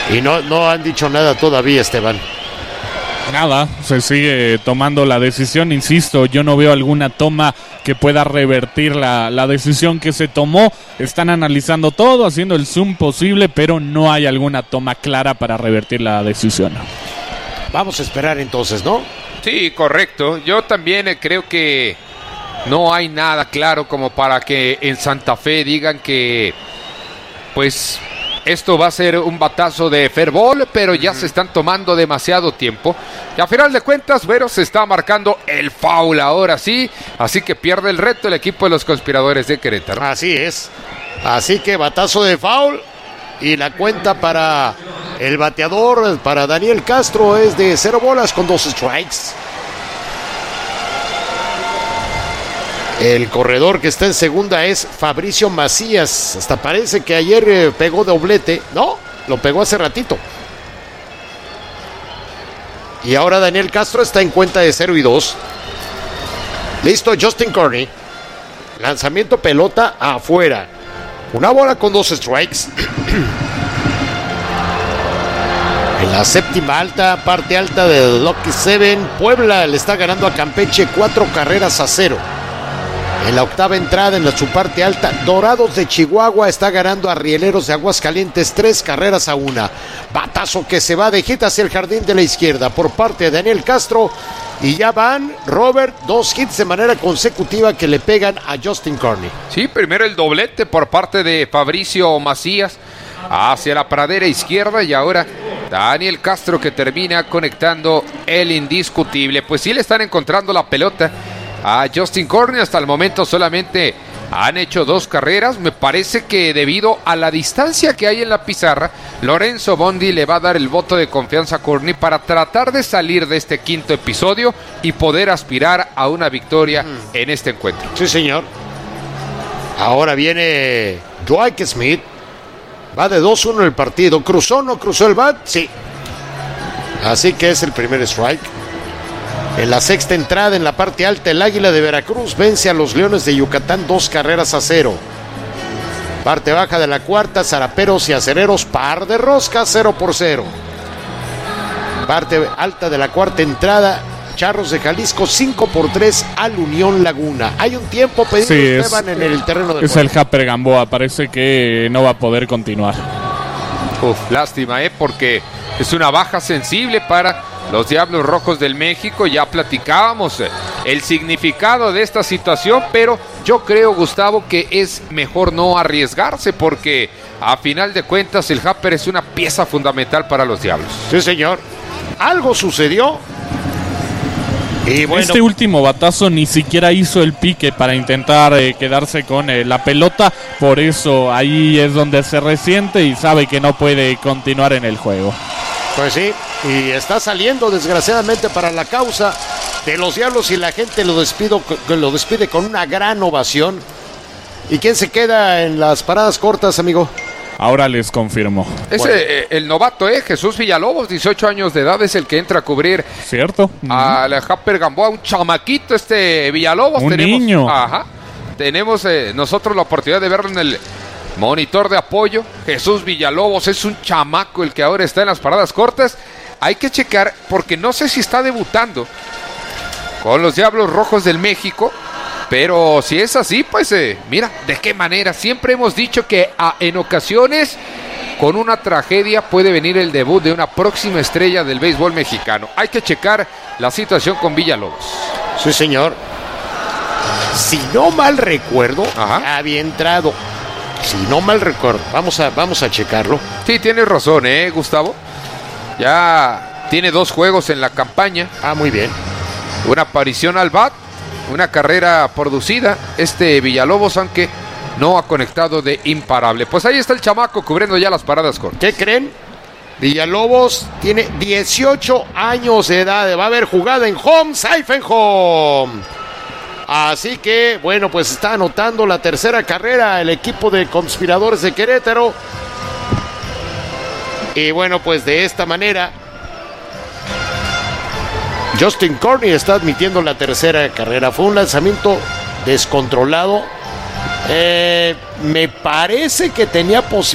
Y no han dicho nada todavía, Esteban. Nada, se sigue tomando la decisión, insisto, yo no veo alguna toma que pueda revertir la decisión que se tomó. Están analizando todo, haciendo el zoom posible, pero no hay alguna toma clara para revertir la decisión. Vamos a esperar entonces, ¿no? Sí, correcto. Yo también creo que no hay nada claro como para que en Santa Fe digan que, pues, esto va a ser un batazo de fair ball, pero ya se están tomando demasiado tiempo. Y a final de cuentas, Vero se está marcando el foul ahora sí. Así que pierde el reto el equipo de los conspiradores de Querétaro. Así es. Así que batazo de foul. Y la cuenta para el bateador, para Daniel Castro, es de 0 bolas con 2 strikes. El corredor que está en segunda es Fabricio Macías. Hasta parece que ayer pegó doblete. No, lo pegó hace ratito. Y ahora Daniel Castro está en cuenta de 0-2. Listo, Justin Kearney. Lanzamiento pelota afuera. 1 bola con 2 strikes. En la séptima parte alta del Lucky 7, Puebla le está ganando a Campeche 4-0. En la octava entrada, en su parte alta, Dorados de Chihuahua está ganando a Rieleros de Aguascalientes 3-1. Batazo que se va de hit hacia el jardín de la izquierda por parte de Daniel Castro. Y ya van, Robert, 2 hits de manera consecutiva que le pegan a Justin Kearney. Sí, primero el doblete por parte de Fabricio Macías hacia la pradera izquierda y ahora Daniel Castro que termina conectando el indiscutible. Pues sí le están encontrando la pelota a Justin Kearney. Hasta el momento solamente han hecho 2 carreras. Me parece que debido a la distancia que hay en la pizarra, Lorenzo Bondi le va a dar el voto de confianza a Kearney para tratar de salir de este quinto episodio y poder aspirar a una victoria en este encuentro. Sí, señor. Ahora viene Dwight Smith. Va de 2-1 el partido. ¿Cruzó o no cruzó el bat? Sí. Así que es el primer strike. En la sexta entrada, en la parte alta, el Águila de Veracruz vence a los Leones de Yucatán 2-0. Parte baja de la cuarta, Zaraperos y Acereros, par de roscas, 0-0. Parte alta de la cuarta entrada, Charros de Jalisco 5-3 al Unión Laguna. Hay un tiempo pedido, sí, Esteban, en el terreno de juego. Es el Japper Gamboa, parece que no va a poder continuar. Lástima, porque es una baja sensible para los Diablos Rojos del México. Ya platicábamos el significado de esta situación, pero yo creo, Gustavo, que es mejor no arriesgarse porque a final de cuentas el Japper es una pieza fundamental para los Diablos. Sí, señor. Algo sucedió. Y bueno, este último batazo ni siquiera hizo el pique para intentar quedarse con la pelota, por eso ahí es donde se resiente y sabe que no puede continuar en el juego. Pues sí, y está saliendo desgraciadamente para la causa de los Diablos y la gente lo despide con una gran ovación. ¿Y quién se queda en las paradas cortas, amigo? Ahora les confirmo. Es el novato, Jesús Villalobos, 18 años de edad, es el que entra a cubrir. ¿Cierto? A la Japper Gamboa, un chamaquito Villalobos. Un niño. Ajá. Tenemos nosotros la oportunidad de verlo en el monitor de apoyo. Jesús Villalobos es un chamaco el que ahora está en las paradas cortas. Hay que checar porque no sé si está debutando con los Diablos Rojos del México. Pero si es así, pues mira, de qué manera. Siempre hemos dicho que en ocasiones con una tragedia puede venir el debut de una próxima estrella del béisbol mexicano. Hay que checar la situación con Villalobos. Sí, señor. Si no mal recuerdo, había entrado. Si no mal recuerdo, vamos a checarlo. Sí, tienes razón, Gustavo. Ya tiene 2 juegos en la campaña. Muy bien. Una aparición al bat, una carrera producida. Villalobos, aunque no ha conectado de imparable. Pues ahí está el chamaco cubriendo ya las paradas cortas. ¿Qué creen? Villalobos tiene 18 años de edad. Va a haber jugada en home, safe en home. Así que, bueno, pues está anotando la tercera carrera el equipo de Conspiradores de Querétaro. Y bueno, pues de esta manera Justin Kearney está admitiendo la tercera carrera. Fue un lanzamiento descontrolado. Me parece que tenía posibilidad